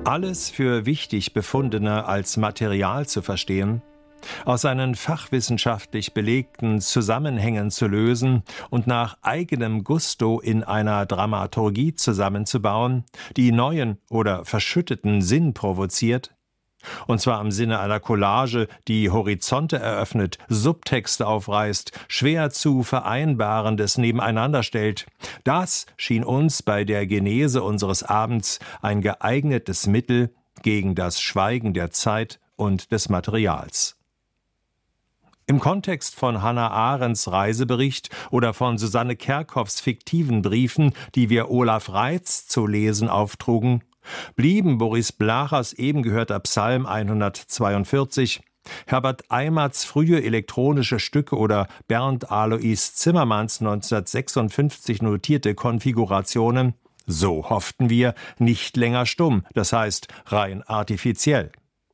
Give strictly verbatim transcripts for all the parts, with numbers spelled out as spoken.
Alles für wichtig Befundene als Material zu verstehen, aus seinen fachwissenschaftlich belegten Zusammenhängen zu lösen und nach eigenem Gusto in einer Dramaturgie zusammenzubauen, die neuen oder verschütteten Sinn provoziert, und zwar im Sinne einer Collage, die Horizonte eröffnet, Subtexte aufreißt, schwer zu Vereinbarendes nebeneinander stellt. Das schien uns bei der Genese unseres Abends ein geeignetes Mittel gegen das Schweigen der Zeit und des Materials. Im Kontext von Hannah Arendts Reisebericht oder von Susanne Kerkhoffs fiktiven Briefen, die wir Olaf Reitz zu lesen auftrugen, blieben Boris Blachers eben gehörter Psalm hundertzweiundvierzig, Herbert Eimerts frühe elektronische Stücke oder Bernd Alois Zimmermanns neunzehnhundertsechsundfünfzig notierte Konfigurationen, so hofften wir, nicht länger stumm, das heißt rein artifiziell.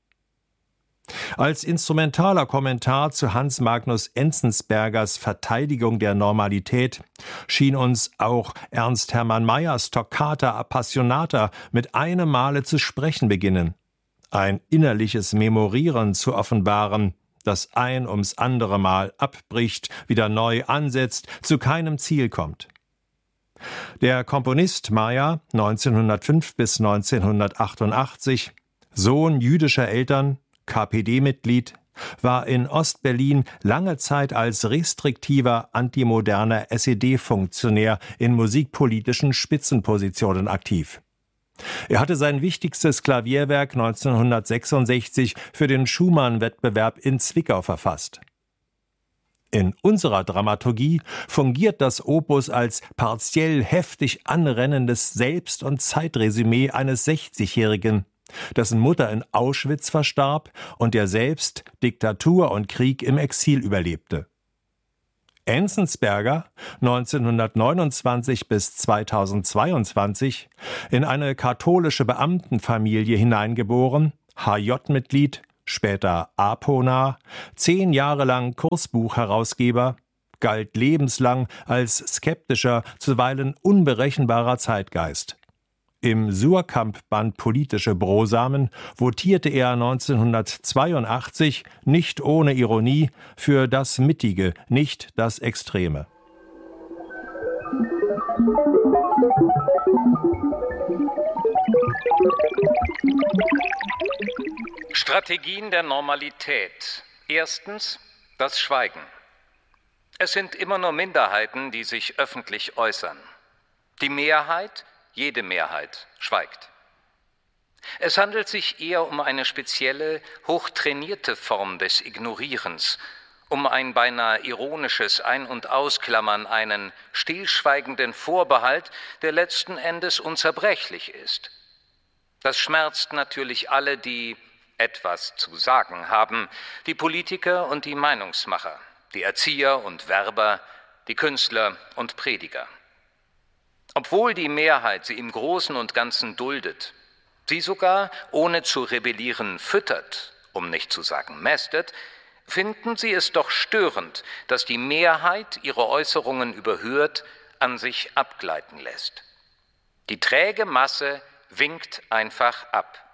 Als instrumentaler Kommentar zu Hans Magnus Enzensbergers Verteidigung der Normalität schien uns auch Ernst Hermann Mayers Toccata Appassionata mit einem Male zu sprechen beginnen, ein innerliches Memorieren zu offenbaren, das ein ums andere Mal abbricht, wieder neu ansetzt, zu keinem Ziel kommt. Der Komponist Mayer, neunzehnhundertfünf bis neunzehnhundertachtundachtzig, Sohn jüdischer Eltern, K P D-Mitglied, war in Ostberlin lange Zeit als restriktiver, antimoderner S E D-Funktionär in musikpolitischen Spitzenpositionen aktiv. Er hatte sein wichtigstes Klavierwerk neunzehnhundertsechsundsechzig für den Schumann-Wettbewerb in Zwickau verfasst. In unserer Dramaturgie fungiert das Opus als partiell heftig anrennendes Selbst- und Zeitresümee eines sechzigjährigen, dessen Mutter in Auschwitz verstarb und der selbst Diktatur und Krieg im Exil überlebte. Enzensberger, neunzehnhundertneunundzwanzig bis zweitausendzweiundzwanzig, in eine katholische Beamtenfamilie hineingeboren, H J-Mitglied, später APO-nah, zehn Jahre lang Kursbuchherausgeber, galt lebenslang als skeptischer, zuweilen unberechenbarer Zeitgeist. Im Suhrkamp-Band Politische Brosamen votierte er neunzehnhundertzweiundachtzig, nicht ohne Ironie, für das Mittige, nicht das Extreme. Strategien der Normalität. Erstens das Schweigen. Es sind immer nur Minderheiten, die sich öffentlich äußern. Die Mehrheit, jede Mehrheit, schweigt. Es handelt sich eher um eine spezielle, hochtrainierte Form des Ignorierens, um ein beinahe ironisches Ein- und Ausklammern, einen stillschweigenden Vorbehalt, der letzten Endes unzerbrechlich ist. Das schmerzt natürlich alle, die etwas zu sagen haben, die Politiker und die Meinungsmacher, die Erzieher und Werber, die Künstler und Prediger. Obwohl die Mehrheit sie im Großen und Ganzen duldet, sie sogar, ohne zu rebellieren, füttert, um nicht zu sagen mästet, finden sie es doch störend, dass die Mehrheit ihre Äußerungen überhört, an sich abgleiten lässt. Die träge Masse winkt einfach ab.